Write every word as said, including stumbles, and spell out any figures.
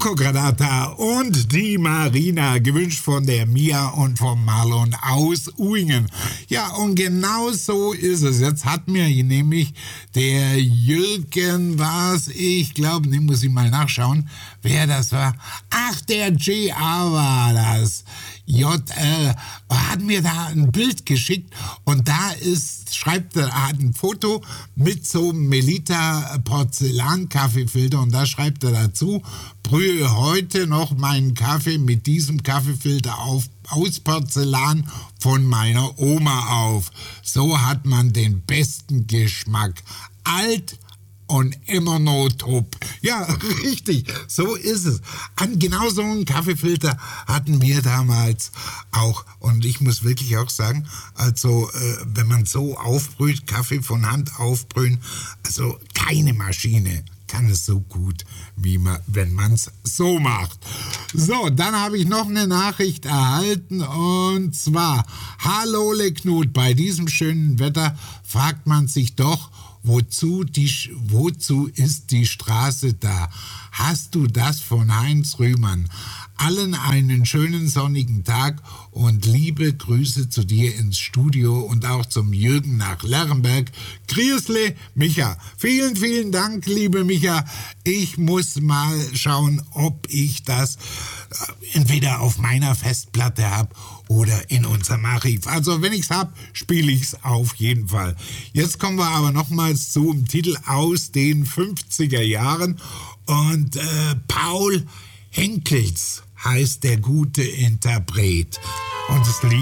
Coco Granata und die Marina, gewünscht von der Mia und vom Marlon aus Uingen. Ja, und genau so ist es. Jetzt hat mir nämlich der Jürgen was, ich glaube, ne, muss ich mal nachschauen, wer das war. Ach, der J R war das. J R hat mir da ein Bild geschickt und da ist, schreibt er, hat ein Foto mit so einem Melita Porzellan-Kaffeefilter und da schreibt er dazu: Brühe heute noch meinen Kaffee mit diesem Kaffeefilter auf, aus Porzellan von meiner Oma auf. So hat man den besten Geschmack. Alt und immer noch top. Ja, richtig, so ist es. An genau so einen Kaffeefilter hatten wir damals auch. Und ich muss wirklich auch sagen, also äh, wenn man so aufbrüht, Kaffee von Hand aufbrühen, also keine Maschine kann es so gut, wie man, wenn man es so macht. So, dann habe ich noch eine Nachricht erhalten und zwar: Hallo Le Knut, bei diesem schönen Wetter fragt man sich doch, wozu, die, wozu ist die Straße da? Hast du das von Heinz Rühmann? Allen einen schönen sonnigen Tag und liebe Grüße zu dir ins Studio und auch zum Jürgen nach Lerrenberg. Grüßle, Micha. Vielen, vielen Dank, liebe Micha. Ich muss mal schauen, ob ich das entweder auf meiner Festplatte habe oder in unserem Archiv. Also wenn ich es habe, spiele ich es auf jeden Fall. Jetzt kommen wir aber nochmals zum Titel aus den fünfziger Jahren und äh, Paul Henkels heißt der gute Interpret. Und das Lied